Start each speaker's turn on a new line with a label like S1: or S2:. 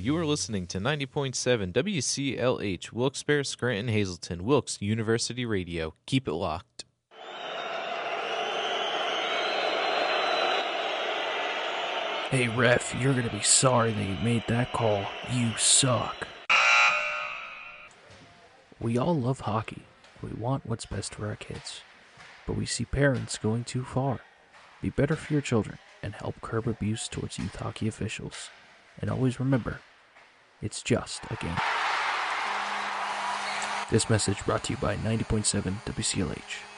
S1: You are listening to 90.7 WCLH, Wilkes-Barre, Scranton, Hazleton, Wilkes University Radio. Keep it locked.
S2: Hey ref, you're gonna be sorry that you made that call. You suck. We all love hockey. We want what's best for our kids. But we see parents going too far. Be better for your children and help curb abuse towards youth hockey officials. And always remember, it's just a game. This message brought to you by 90.7 WCLH.